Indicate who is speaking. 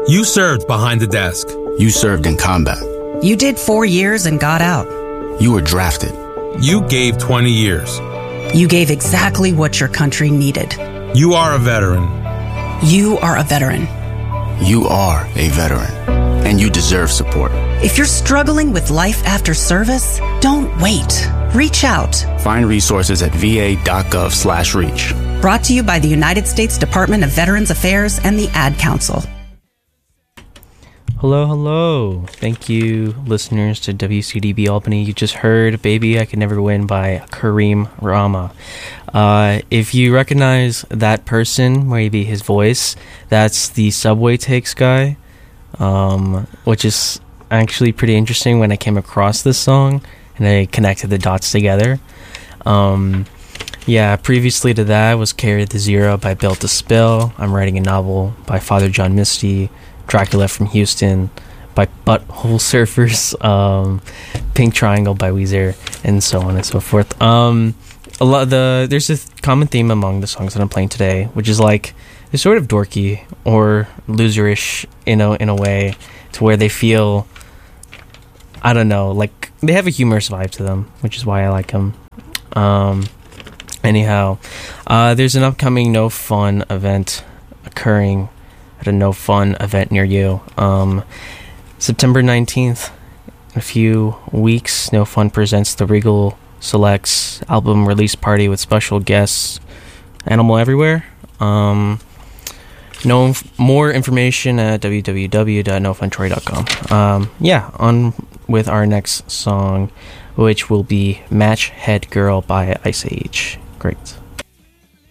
Speaker 1: You served behind the desk.
Speaker 2: You served in combat.
Speaker 3: You did 4 years and got out.
Speaker 2: You were drafted.
Speaker 1: You gave 20 years.
Speaker 3: You gave exactly what your country needed.
Speaker 1: You are a veteran.
Speaker 3: You are a veteran.
Speaker 2: You are a veteran, and you deserve support.
Speaker 3: If you're struggling with life after service, don't wait. Reach out.
Speaker 2: Find resources at va.gov/reach.
Speaker 3: Brought to you by the United States Department of Veterans Affairs and the Ad Council.
Speaker 4: Hello. Thank you, listeners, to WCDB Albany. You just heard Baby I Could Never Win by Kareem Rama. If you recognize that person, maybe his voice, that's the Subway Takes guy, which is actually pretty interesting when I came across this song and I connected the dots together. Previously to that was Carry the Zero by Built to Spill. I'm Writing a Novel by Father John Misty. Dracula from Houston by Butthole Surfers, Pink Triangle by Weezer, and so on and so forth. There's a common theme among the songs that I'm playing today, which is like they're sort of dorky or loserish in a way, to where they feel, I don't know, like they have a humorous vibe to them, which is why I like them. There's an upcoming No Fun event occurring at a No Fun event near you. September 19th, in a few weeks, No Fun presents the Regal Selects album release party with special guests, Animal Everywhere. More information at www.nofuntroy.com. On with our next song, which will be Match Head Girl by Ice Age. Great.